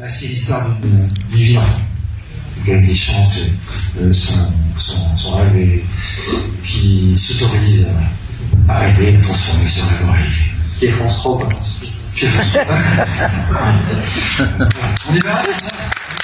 Là, c'est l'histoire d'une vie d'enfant. Quelqu'un qui chante son rêve et qui s'autorise à rêver et transformer ce rêve en réalité. Qui est France Trop. On y va.